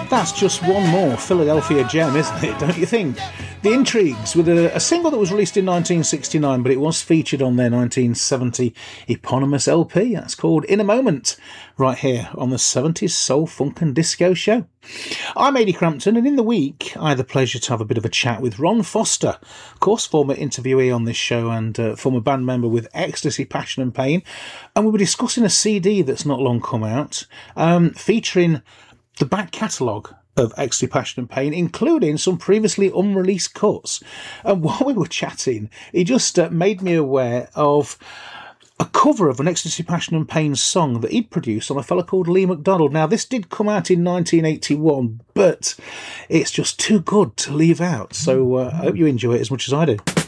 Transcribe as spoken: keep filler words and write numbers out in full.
That's just one more Philadelphia gem, isn't it, don't you think? The Intrigues, with a, a single that was released in nineteen sixty-nine, but it was featured on their nineteen seventy eponymous L P. That's called In a Moment, right here on the seventies Soul, Funk and Disco Show. I'm Ady Crampton, and in the week I had the pleasure to have a bit of a chat with Ron Foster, of course former interviewee on this show and uh, former band member with Ecstasy, Passion and Pain, and we were discussing a C D that's not long come out, um, featuring the back catalogue of Ecstasy, Passion and Pain, including some previously unreleased cuts. And while we were chatting, he just uh, made me aware of a cover of an Ecstasy, Passion and Pain song that he'd produced on a fella called Lee McDonald. Now, this did come out in nineteen eighty-one, but it's just too good to leave out. So uh, I hope you enjoy it as much as I do.